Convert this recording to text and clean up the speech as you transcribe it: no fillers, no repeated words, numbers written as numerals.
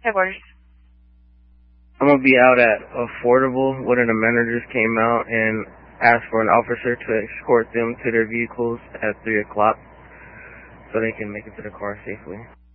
Headquarters. I'm going to be out at Affordable. One of the managers came out and asked for an officer to escort them to their vehicles at 3 o'clock so they can make it to the car safely.